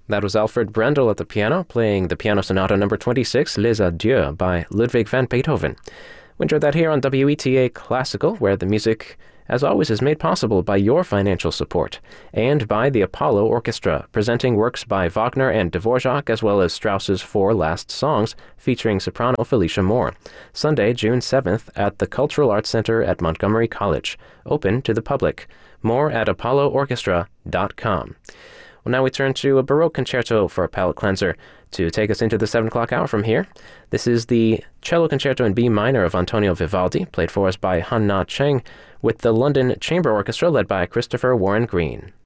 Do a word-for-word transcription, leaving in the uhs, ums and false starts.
That was Alfred Brendel at the piano, playing the Piano Sonata number twenty-six, Les Adieux, by Ludwig van Beethoven. We enjoyed that here on W E T A Classical, where the music, as always, is made possible by your financial support, and by the Apollo Orchestra, presenting works by Wagner and Dvorak, as well as Strauss's Four Last Songs, featuring soprano Felicia Moore. Sunday, June seventh, at the Cultural Arts Center at Montgomery College. Open to the public. More at apollo orchestra dot com. Well, now we turn to a Baroque concerto for a palate cleanser to take us into the seven o'clock hour from here. This is the Cello Concerto in B minor of Antonio Vivaldi, played for us by Han Na Cheng, with the London Chamber Orchestra led by Christopher Warren Green.